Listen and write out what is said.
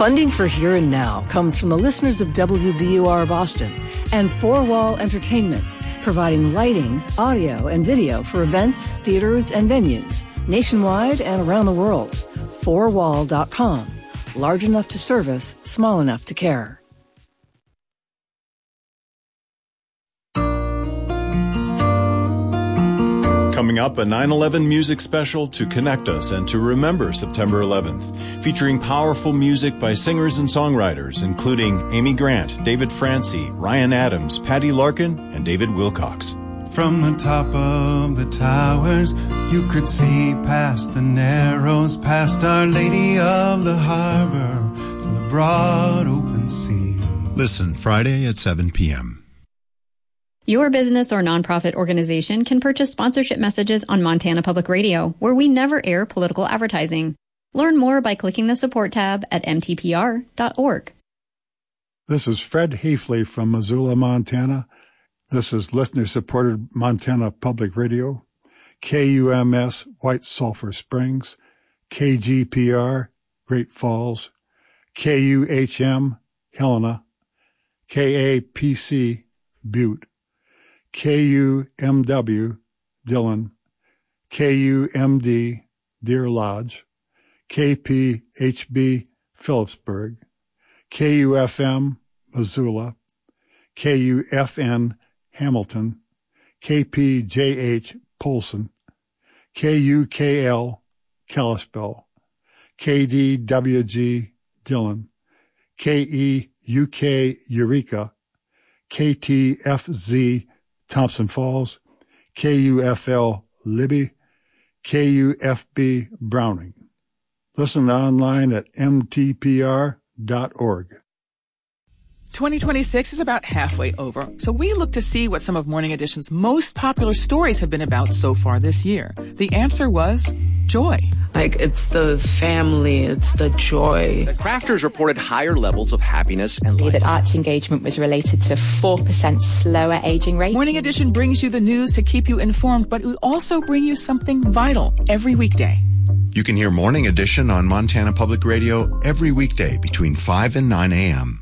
Funding for Here and Now comes from the listeners of WBUR Boston and Four Wall Entertainment, providing lighting, audio, and video for events, theaters, and venues nationwide and around the world. Fourwall.com. Large enough to service, small enough to care. Coming up, a 9/11 music special to connect us and to remember September 11th, featuring powerful music by singers and songwriters, including Amy Grant, David Francie, Ryan Adams, Patty Larkin, and David Wilcox. From the top of the towers, you could see past the Narrows, past Our Lady of the Harbor, to the broad open sea. Listen Friday at 7 p.m. Your business or nonprofit organization can purchase sponsorship messages on Montana Public Radio, where we never air political advertising. Learn more by clicking the support tab at mtpr.org. This is Fred Heafley from Missoula, Montana. This is listener-supported Montana Public Radio, KUMS White Sulphur Springs, KGPR Great Falls, KUHM Helena, KAPC Butte, KUMW Dillon, KUMD Deer Lodge, KPHB Phillipsburg, KUFM Missoula, KUFN Hamilton, KPJH Polson, KUKL Kalispell, KDWG Dillon, KEUK Eureka, KTFZ Thompson Falls, KUFL Libby, KUFB Browning. Listen online at mtpr.org. 2026 is about halfway over, so we look to see what some of Morning Edition's most popular stories have been about so far this year. The answer was joy. Like, it's the family, it's the joy. The crafters reported higher levels of happiness and life. That arts engagement was related to 4% slower aging rate. Morning Edition brings you the news to keep you informed, but we also bring you something vital every weekday. You can hear Morning Edition on Montana Public Radio every weekday between 5 and 9 a.m.